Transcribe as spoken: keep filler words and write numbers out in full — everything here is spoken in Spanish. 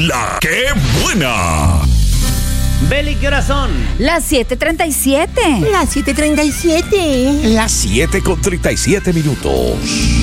La ¡Qué buena! Beli, ¿qué horas son? Las siete treinta y siete. Las siete treinta y siete. Las siete con treinta y siete minutos.